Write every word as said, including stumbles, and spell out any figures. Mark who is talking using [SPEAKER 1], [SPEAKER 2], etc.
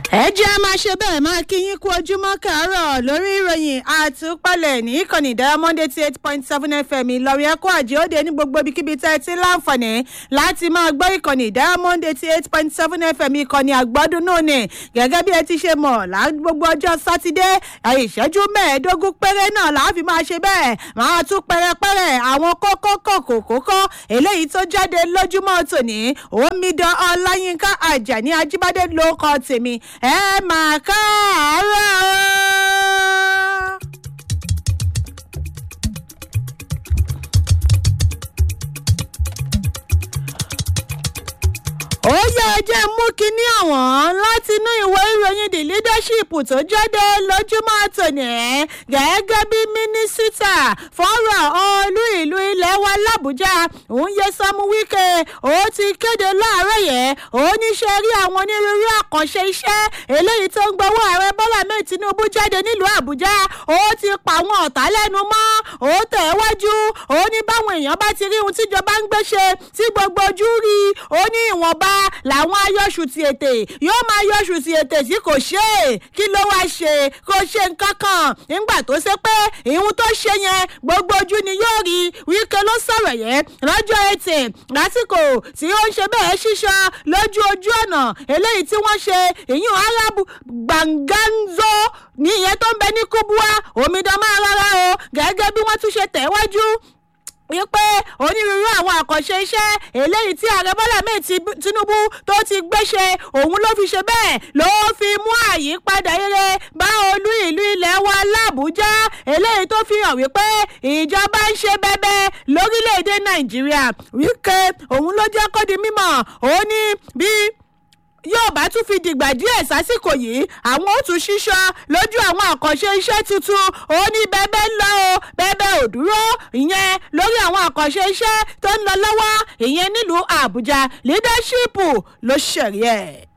[SPEAKER 1] ẹ jẹ́ máa ṣe bẹ́ẹ̀ máa kí yín kú ojúmọ́ kàárọ̀ lórí ìròyìn àtúpalẹ̀ ní ìkànnì Diamond eighty eight point seven F M Ìlọrin ẹ̀kọ́ àjíòde ní gbogbo ibikíbi tẹ́ ẹ ti láǹfààní láti máa gbọ́ ìkànnì Diamond eighty eight point seven F M ìkànnì àgbọ́dún náà ni gẹ́gẹ́ bí ẹ ti ṣe mọ̀ gbogbo ọjọ́ sátidé ìṣẹ́jú mẹ́ẹ̀ẹ́dógún péré náà la fi máa ṣe bẹ́ẹ̀ máa tún pẹ́rẹ́pẹ́rẹ́ àwọn kókó kòkòkókó eléyìí tó jáde lójúmọ́ tòní Omidan Ọláyínká Àjàní Ajíbádé ló kọ tèmi ẹ máa káàárọ̀. ó yẹ ẹjẹ́ mú kínní àwọn láti inú ìwé ìròyìn The Leadership tó jáde lójúmọ́ tòní gẹ́gẹ́ bí mínísítà fọ́rọ̀ olú ìlú ilẹ̀ wa l'Àbújá Nyesom Wike ó ti kéde láàárọ̀ yẹn ó ní ṣe rí àwọn onírúurú àkànṣe iṣẹ́ eléyìí tó ń gbowó ààrẹ Bọ́lá Ahmed Tinubu jáde nílùú Àbújá ó ti pa àwọn ọ̀tá lẹ́nu mọ́ ó tẹ̀ wájú ó ní báwọn èèyàn bá ti rí ohun tíjọba ń gbé ṣe tí gbogbo ojú rí ó ní ìwọ̀nba làwọn ayọ́ṣù ti ètè yóò máa yọ́ṣù ti ètè tí kò ṣe é kí ló wá ṣe kò ṣe nǹkan kan nígbà tó ṣe pé ìhun tó ṣe yẹn gbogbo ojú ni yóò rí Wike ló sọ̀rọ̀ yẹn lọ́jọ́ Ẹtì lásìkò tí ó ń ṣe bẹ́ẹ̀ ṣíṣọ lójú ojú ọ̀nà eléyìí tí wọ́n ṣe ìyún Arab Gbanganzo ní ìyẹn tó ń bẹ ní Kubwa Omidan máa rárá o gẹ́gẹ́ bí wọ́n tún ṣe tẹ̀wájú wípé onírúurú àwọn àkànṣe iṣẹ́ eléyìí tí ààrẹ Bọ́lá Ahmed Tinubu tó ti gbéṣe òun ló fi ṣe bẹ́ẹ̀ ló fi mú àyípadà rere bá olú ìlú ilẹ̀ wa l'Àbújá eléyìí tó fi hàn wípé ìjọba ń ṣe bẹ́bẹ́ lórílẹ̀‐èdè Nàìjíríà Wike òun ló jẹ́ kó di mímọ̀ ó ní bí yóò bá tún fi dìgbà díẹ̀ sásìkò yìí àwọn ó tún ṣíṣọ́ lójú àwọn àkànṣe iṣẹ́ tuntun ó ní bẹ́bẹ́ ń lọ o bẹ́bẹ́ ò dúró ìyẹn lórí àwọn àkànṣe iṣẹ́ tó ń lọ lọ́wọ́ ìyẹn nílùú Àbújá Leadership ló ṣẹ̀rí ẹ̀.